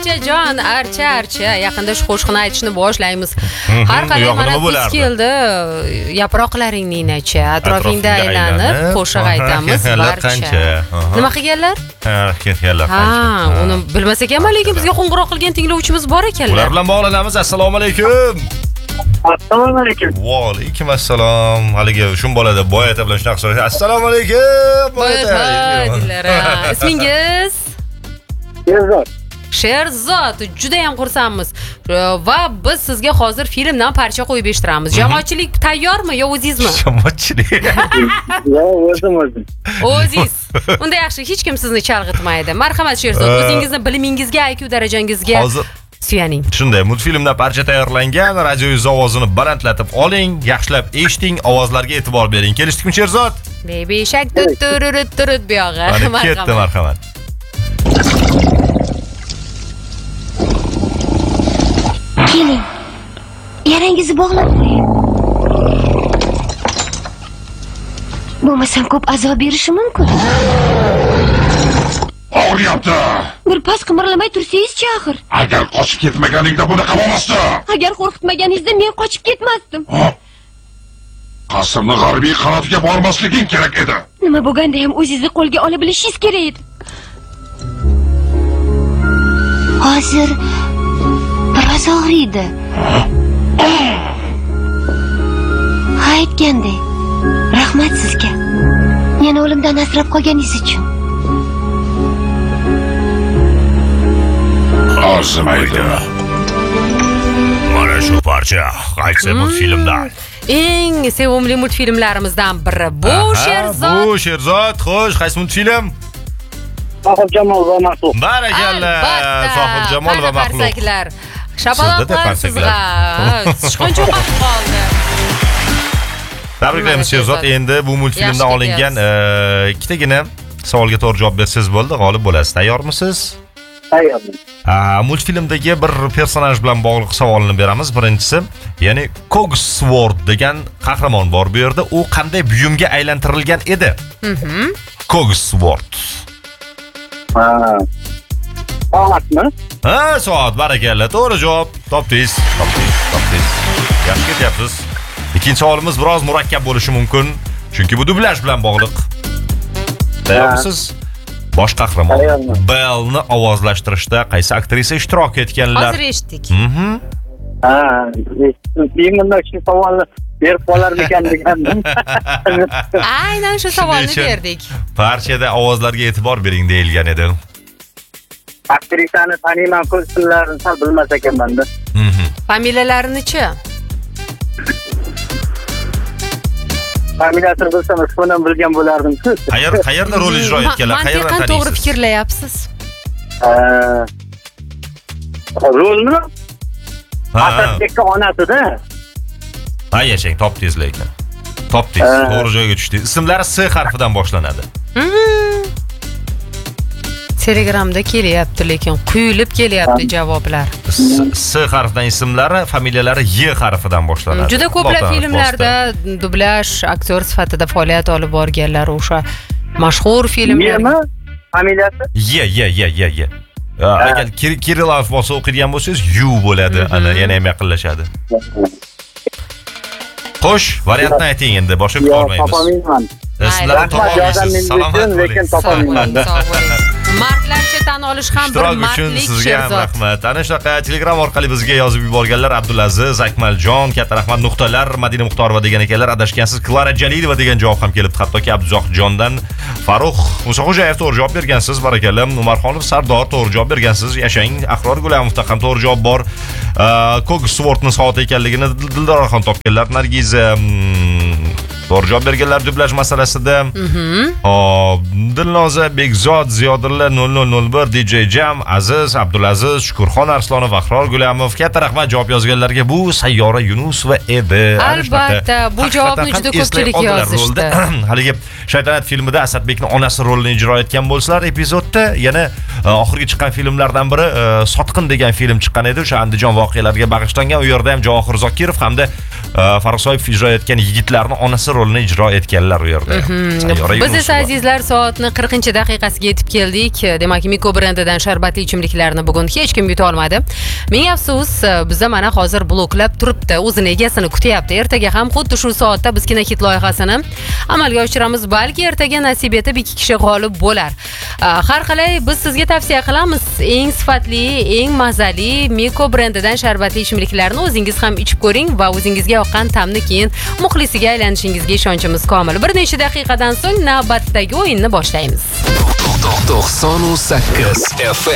Archajon, archa. Yaqinda shu qo'shiqni aytishni boshlaymiz. Har qalay mana kuz keldi. Yaproqlaringni acha, atrofingda aylanib qo'shiq aytamiz barcha. Nima qilganlar? Ketganlar. Uni bilmasak ham, lekin bizga qo'ng'iroq qilgan tinglovchimiz bor ekanlar. Ular bilan bog'lanamiz. Assalomu alaykum. Assalomu alaykum. Va alaykum assalom. Haligi shun bolada boyata bilan shunaqa so'raydi. Assalomu alaykum. Boyata deydilar. Ismingiz? Sherzod. Juda ham xursandmiz. Va biz sizga hozir filmdan parcha qo'yib eshittiramiz. Jamoatchilik tayyormi yo o'zingizmi? Jamoatchilik. Yo, o'zim. O'zingiz. Unda yaxshi, hech kim sizni chalg'itmaydi. Marhamat Sherzod, o'zingizni bilimingizga, IQ darajangizga Hozir suyaning. Shunday, multfilmdan parcha tayyorlangan, radioyingiz ovozini balandlatib oling, yaxshilab eshiting, ovozlarga e'tibor bering. Kelishdikmi Sherzod? Baby shak turut bu yog'i. Ketdi, marhamat. Keling. Yarangizni bog'lab qo'ying. Bo'lmasam ko'p azob berishi mumkin. Og'riyapti. Bir pas qimirlamay tursangiz-chi axir. Agar qochib ketmaganingda bunaqa bo'lmasdi. Agar qo'rqitmaganingizda men qochib ketmasdim. Qasrni g'arbiy qanotiga bormasliging kerak edi. Nima bo'lganda ham o'zingizni qo'lga ola bilishingiz kerak edi. Hozir biroz og'riydi. Aytgandek, rahmat sizga. Meni o'limdan asrab qolganingiz uchun. Arzimaydi. Mana shu parcha qaysi multfilmdan? Eng sevimli multfilmlarimizdan biri bu Sherzod. Bu Sherzod, xo'sh, qaysi multfilm? Sohibjamol va Maxluq. Barakalla. Sohibjamol va Maxluq. Shabalaqlar sizga. Sichqon cho'qib qoldi. Tabriklaymiz Sherzod. Endi bu multfilmdan olingan ikkitagina savolga to'g'ri javob bersangiz bo'ldi, g'olib bo'lasiz. Tayyormisiz? Tayyorman. Multfilmdagi bir personaj bilan bog'liq savolni beramiz. Birinchisi, ya'ni Cogsworth degan qahramon bor bu yerda. U qanday buyumga aylantirilgan edi? Cogsworth. Soatmi? Soat, barakalla. To'g'ri javob. Topdingiz. Yaxshi ketyapsiz. Ikkinchi savolimiz biroz murakkab bo'lishi mumkin, chunki bu dublyaj bilan bog'liq. Tayyormisiz? Bosh qahramon Bellni ovozlashtirishda qaysi aktrisa ishtirok etganlar? Hozir eshitdik. Bundan shu savolni berib qolarmikan degandim. Aynan shu savolni berdik. Parchada ovozlarga e'tibor bering deyilgan edi. Aktrisani taniyman, ko'zlarini sal bilmas ekanman-da. Familiyalarini-chi? Familiyasini bilsam, ismini bilgan bo'lardim-ku. Qayerda rol ijro etganlar? Qayerdan taniysiz? To'g'ri fikrlayapsiz. Rolmi? Asadbekning onasida. Yashang, topdingiz lekin. Topdingiz, to'g'ri joyga tushdingiz. Ismlari S harfidan boshlanadi. Telegramda kelyapti, lekin quyilib kelyapti javoblar. S harfidan ismlari, familiyalari Y harfidan boshlanadi. Juda ko'plab filmlarda dublyaj aktyor sifatida faoliyat olib borganlar, o'sha mashhur filmlar. Nima? Familiyasi? Y. Agar Kirillov alifbosi o'qigan bo'lsangiz, U bo'ladi. Ana, yana ham yaqinlashadi. Xo'sh, variantni ayting endi, boshqa qolmaymiz. Topolmayman. Sizlar topolmaysiz. Salomat bo'ling. Lekin topolmayman. Marklarcha tan olish ham bir mardlik sizga ham Sherzod. rahmat. Ana shunaqa Telegram orqali bizga yozib yuborganlar: Abdulaziz, Akmaljon, katta rahmat, nuqtalar, Madina Muxtorova degan ekanlar. Adashgansiz, Klara Jalilova degan javob ham kelibdi. Hattoki Abduzohjondan Farruh Musoxo'jayev to'g'ri javob bergansiz. Barakallam. Umarxonov Sardor to'g'ri javob bergansiz. Yashang. Ahror Gulamovda ham to'g'ri javob bor. Cogsworthning soati ekanligini Dildoraxon topganlar. Nargiza to'g'ri javob berganlar dublyaj masalasida. Hop, Dilnoza Bekzod, Ziyodulla 0001, DJ Jam, Aziz, Abdulaziz, Shukurxon Arslonov, Ahror Gulamov, katta rahmat javob yozganlarga. Bu Sayyora Yunusova edi. Albatta, bu javobni juda ko'pchilik yozishdi. Haligi Shaytanat filmida Asadbekning onasi rolini ijro etgan bo'lsalar, epizodda yana oxirgi chiqqan filmlardan biri Sotqin degan film chiqqan edi. O'sha Andijon voqealariga bag'ishlangan. U yerda ham Javohir Zokirov hamda Farruxsoyev ijro etgan yigitlarning onasi rolini ijro etganlar u yerda. Biz esa azizlar soatni 40-daqiqasiga yetib keldik. Demak, Miko brendidan sharbatli ichimliklarni bugun hech kim yuta olmadi. Ming afsus, bizda mana hozir bloklab turibdi, o'zini egasini kutyapti. Ertaga ham xuddi shu soatda biz Kinohit loyihasini amalga oshiramiz. Balki ertaga nasib etib 2 kishi g'olib bo'lar. Har qalay biz sizga tavsiya qilamiz, eng sifatli, eng mazali Miko brendidan sharbatli ichimliklarni o'zingiz ham ichib ko'ring va o'zingizga yoqqan ta'mni keyin muxlisiga aylanishingizga ishonchimiz komil. Bir necha daqiqadan so'ng navbatdagi o'yinni boshlaymiz. 98 FM